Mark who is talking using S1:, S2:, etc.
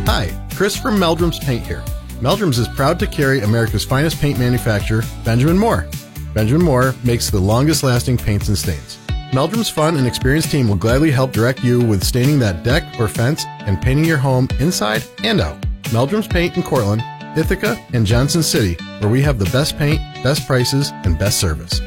S1: Hi, Chris from Meldrum's Paint here. Meldrum's is proud to carry America's finest paint manufacturer, Benjamin Moore. Benjamin Moore makes the longest-lasting paints and stains. Meldrum's fun and experienced team will gladly help direct you with staining that deck or fence and painting your home inside and out. Meldrum's Paint in Cortland, Ithaca, and Johnson City, where we have the best paint, best prices, and best service.